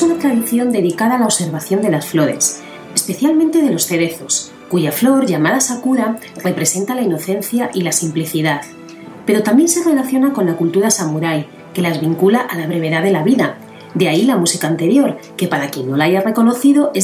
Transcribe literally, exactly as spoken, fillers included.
es una tradición dedicada a la observación de las flores, especialmente de los cerezos, cuya flor, llamada Sakura, representa la inocencia y la simplicidad. Pero también se relaciona con la cultura samurái, que las vincula a la brevedad de la vida. De ahí la música anterior, que para quien no la haya reconocido es